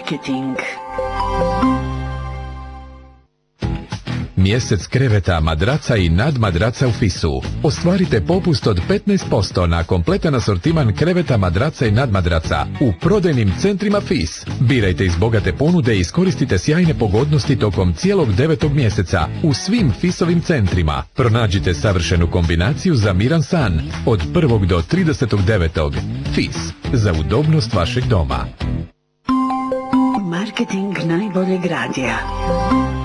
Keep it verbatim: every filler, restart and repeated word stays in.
Marketing. Mjesec kreveta, madraca i nadmadraca u Fisu. Ostvarite popust od petnaest posto na kompletan asortiman kreveta, madraca i nadmadraca u prodajnim centrima Fis. Birajte iz bogate ponude i iskoristite sjajne pogodnosti tokom cijelog devetog mjeseca u svim Fisovim centrima. Pronađite savršenu kombinaciju za miran san od prvog do tridesetog devetog Fis, za udobnost vašeg doma. Marketing najboljeg radija.